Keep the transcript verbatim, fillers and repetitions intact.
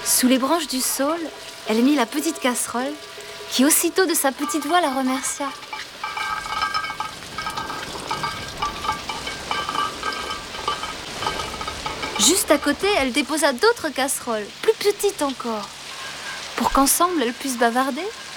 Sous les branches du saule, elle mit la petite casserole, qui aussitôt de sa petite voix la remercia. Juste à côté, elle déposa d'autres casseroles, plus petites encore, pour qu'ensemble elles puissent bavarder.